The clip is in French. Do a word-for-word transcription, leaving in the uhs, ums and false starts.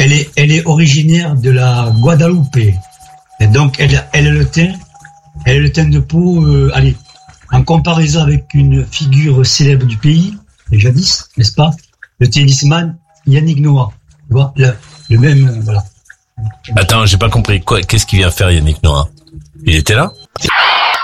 elle est, elle est originaire de la Guadeloupe. Et donc, elle, elle a le teint, elle a le teint de peau, euh, allez, en comparaison avec une figure célèbre du pays, et jadis, n'est-ce pas, le tennisman Yannick Noah. Tu vois, le, le même, euh, voilà. Attends, j'ai pas compris. Quoi, qu'est-ce qu'il vient faire Yannick Noah? Il était là?